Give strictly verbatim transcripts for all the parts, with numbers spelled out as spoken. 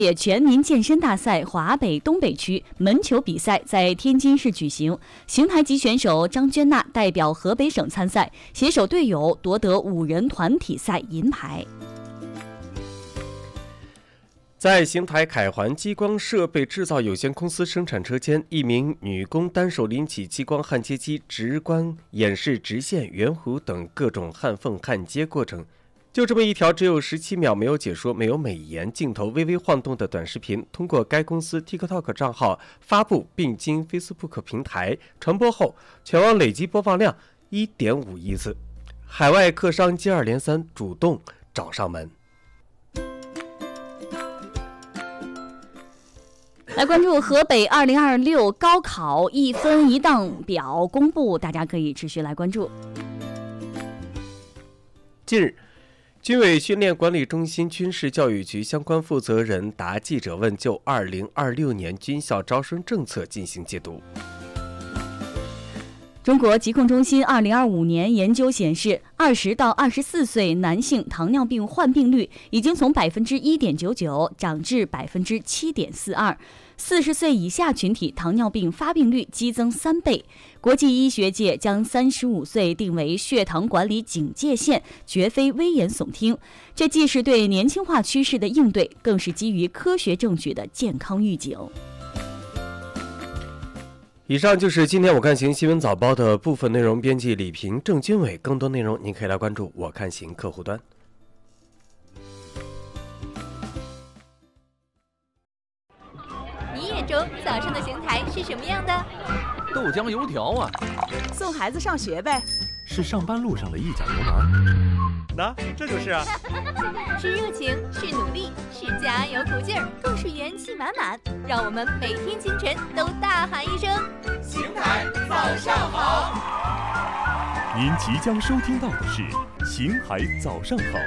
也全民健身大赛华北东北区门球比赛在天津市举行，邢台籍选手张娟娜代表河北省参赛，携手队友夺得五人团体赛银牌。 在邢台凯环激光设备制造有限公司生产车间，一名女工单手拎起激光焊接机，直观演示直线、圆弧等各种焊缝焊接过程。就这么一条只有十七秒、没有解说、没有美颜、镜头微微晃动的短视频，通过该公司 TikTok 账号发布，并经 Facebook 平台传播后，全网累计播放量 一点五亿次。海外客商接二连三主动找上门。 来关注河北二零二六高考一分一档表公布，大家可以持续来关注。 近日，军委训练管理中心军事教育局相关负责人答记者问，就二零二六年军校招生政策进行解读。 中国疾控中心二零二五年研究显示，二十到二十四岁男性糖尿病患病率已经从百分之一点九九涨至百分之七点四二，四十岁以下群体糖尿病发病率激增三倍。国际医学界将三十五岁定为血糖管理警戒线，绝非危言耸听。这既是对年轻化趋势的应对，更是基于科学证据的健康预警。 以上就是今天我看行新闻早报的部分内容，编辑李平、郑军伟。更多内容您可以来关注我看行客户端。 你眼中早上的邢台是什么样的？ 豆浆油条啊， 送孩子上学呗， 是上班路上的一脚油门。 那这就是啊， 是热情，是努力，是加油鼓劲儿，更是元气满满。让我们每天清晨都大喊一声： 邢台早上好！ 您即将收听到的是邢台早上好。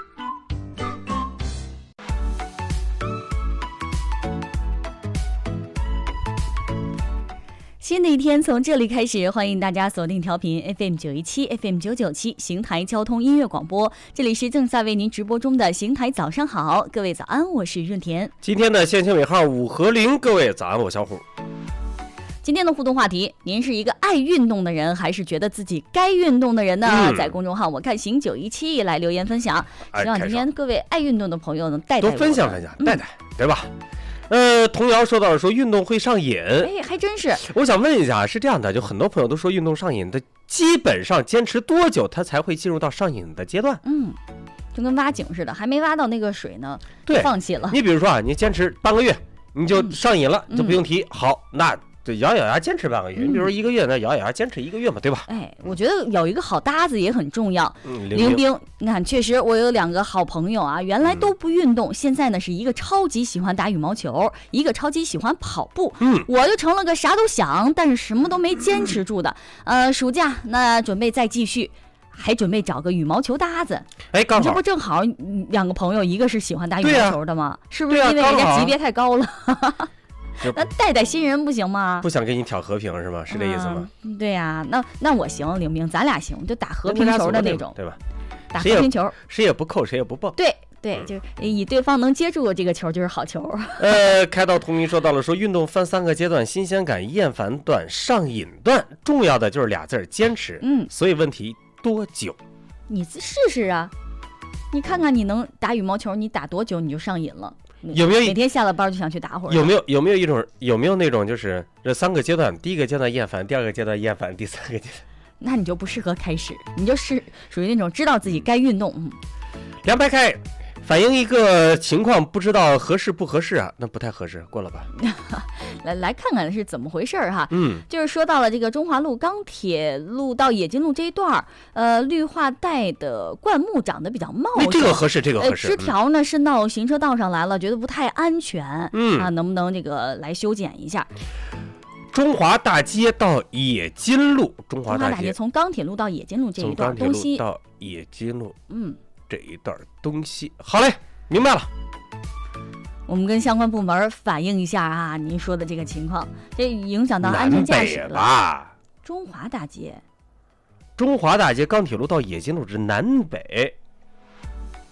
新的一天从这里开始，欢迎大家锁定调频 F M 九一七 F M 九九七邢台交通音乐广播，这里是正在为您直播中的邢台早上好，各位早安，我是润田。 今天的线性尾号五和零，各位早安，我小虎。 今天的互动话题，您是一个爱运动的人，还是觉得自己该运动的人呢？嗯、在公众号我看行九一七来留言分享，希望今天各位爱运动的朋友能带带我多分享分享，带带、嗯，对吧？呃，童谣说到了说运动会上瘾， 哎，还真是。 我想问一下，是这样的，就很多朋友都说运动上瘾的，基本上坚持多久他才会进入到上瘾的阶段？ 嗯，就跟挖井似的，还没挖到那个水呢， 对， 放弃了。 你比如说啊，你坚持半个月，你就上瘾了，嗯、就不用提。嗯、好，那。对，咬咬牙坚持半个月，你比如说一个月呢，咬咬牙坚持一个月嘛，对吧？ 哎，我觉得有一个好搭子也很重要。 嗯， 林冰，你看，确实我有两个好朋友啊，原来都不运动，嗯、现在呢是一个超级喜欢打羽毛球，一个超级喜欢跑步。 嗯， 我就成了个啥都想，但是什么都没坚持住的。呃，暑假那准备再继续。还准备找个羽毛球搭子， 哎，刚好这不正好两个朋友，一个是喜欢打羽毛球的吗？啊、是不是因为人家级别太高了？那带带新人不行吗？ 不想跟你挑和平是吗？是这意思吗？ 嗯、对呀、啊，那那我行，刘明，咱俩行，就打和平球的那种， 对吧？ 打和平球， 谁也不扣，谁也不蹦。 对对，就是以对方能接住这个球就是好球。 呃，开到同名说到了说运动分三个阶段：新鲜感、厌烦段、上瘾段，重要的就是俩字坚持。 嗯， 所以问题多久？ 你试试啊，你看看你能打羽毛球，你打多久你就上瘾了。 有没有每天下了班就想去打会儿？ 有没有有没有一种有没有那种就是这三个阶段，第一个阶段厌烦，第二个阶段厌烦，第三个阶段， 那你就不适合开始，你就是属于那种知道自己该运动。嗯， 凉白开反映一个情况，不知道合适不合适啊？那不太合适，过了吧？ 来来看看是怎么回事哈。 嗯， 就是说到了这个中华路钢铁路到冶金路这一段，呃，绿化带的灌木长得比较茂盛， 这个合适，这个合适。 呃、枝条呢伸到行车道上来了，觉得不太安全。 嗯啊，能不能这个来修剪一下？ 中华大街到冶金路，中华大街从钢铁路到冶金路这一段东西到冶金路， 嗯。 这一段东西，好嘞，明白了。 我们跟相关部门反映一下啊，您说的这个情况，这影响到安全驾驶了。 吧？ 中华大街， 中华大街钢铁路到冶金路是南北，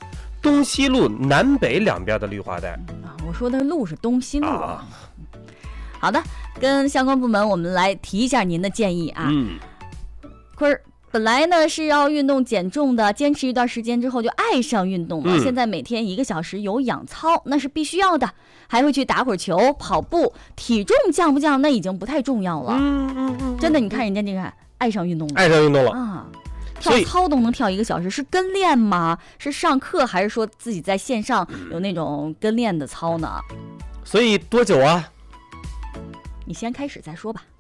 东西路南北两边的绿化带。 啊，我说的路是东西路。 啊、 好的，跟相关部门我们来提一下您的建议啊。 嗯， 坤儿。本来呢是要运动减重的，坚持一段时间之后就爱上运动了、 嗯、 现在每天一个小时有氧操那是必须要的，还会去打会儿球跑步，体重降不降那已经不太重要了。 嗯嗯嗯， 真的，你看人家这个爱上运动了， 爱上运动了啊，跳操都能跳一个小时，是跟练吗？是上课还是说自己在线上有那种跟练的操呢？ 所以多久啊？ 你先开始再说吧。